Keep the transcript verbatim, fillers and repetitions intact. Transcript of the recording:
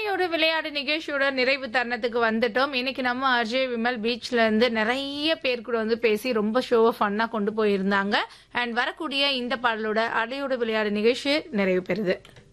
அலையோடு விளையாடு நிகழ்ச்சியோட நிறைவு தருணத்துக்கு வந்துட்டோம். இன்னைக்கு நம்ம அஜய் விமல் பீச்ல இருந்து நிறைய பேர் கூட வந்து பேசி ரொம்ப ஷோவை ஃபன்னா கொண்டு போயிருந்தாங்க. அண்ட் வரக்கூடிய இந்த பாடலோட அலையோடு விளையாடு நிகழ்ச்சி நிறைவு பெறுது.